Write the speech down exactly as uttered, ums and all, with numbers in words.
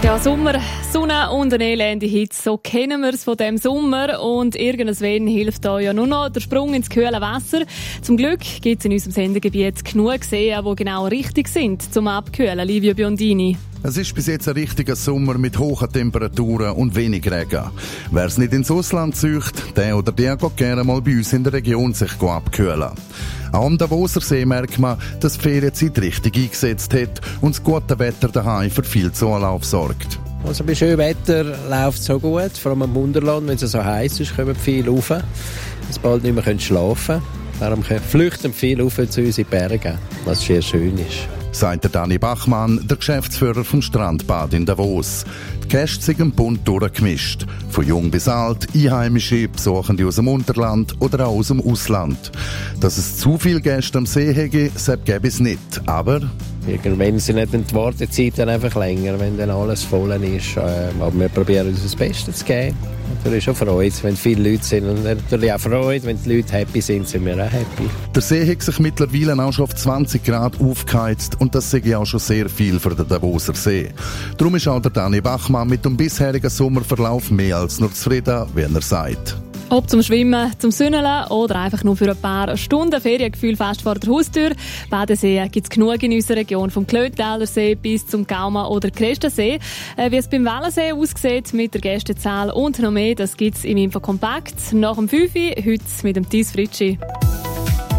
Ja, Sommer, Sonne und eine elende Hitze, so kennen wir es von diesem Sommer. Und irgendwann hilft da ja nur noch der Sprung ins kühle Wasser. Zum Glück gibt es in unserem Sendegebiet genug Seen, die genau richtig sind zum Abkühlen. Livio Biondini. Es ist bis jetzt ein richtiger Sommer mit hohen Temperaturen und wenig Regen. Wer es nicht ins Ausland zieht, der oder der geht gerne mal bei uns in der Region sich abkühlen. Auch am Davoser See merkt man, dass die Ferienzeit richtig eingesetzt hat und das gute Wetter daheim für viel Zulauf sorgt. Also bei schönem Wetter läuft es so gut, vor allem am Unterland, wenn es so heiß ist, kommen viele rauf, dass bald nicht mehr schlafen können. Darum flüchten viele rauf zu uns in die Berge, was sehr schön ist. Sagt der Dani Bachmann, der Geschäftsführer vom Strandbad in Davos. Die Gäste sind bunt durchgemischt. Von jung bis alt, Einheimische, Besuchende aus dem Unterland oder auch aus dem Ausland. Dass es zu viele Gäste am See hätte, selbst gäbe es nicht. Aber irgendwann sind nicht die Wartezeiten einfach länger, wenn dann alles voll ist. Aber wir probieren uns das Beste zu geben. Natürlich schon Freude, wenn viele Leute sind. Und natürlich auch Freude, wenn die Leute happy sind, sind wir auch happy. Der See hat sich mittlerweile auch schon auf zwanzig Grad aufgeheizt und das sehe ich auch schon sehr viel für den Davoser See. Darum ist auch der Dani Bachmann mit dem bisherigen Sommerverlauf mehr als nur zufrieden, wie er sagt. Ob zum Schwimmen, zum Sünneln oder einfach nur für ein paar Stunden Feriengefühl fast vor der Haustür. Badeseen gibt es genug in unserer Region, vom Klötaler See bis zum Gauma oder Krestensee. Äh, wie es beim Wellensee aussieht mit der Gästezahl und noch mehr, das gibt es im Infokompakt. Nach dem fünf Uhr, heute mit dem Thies Fritschi.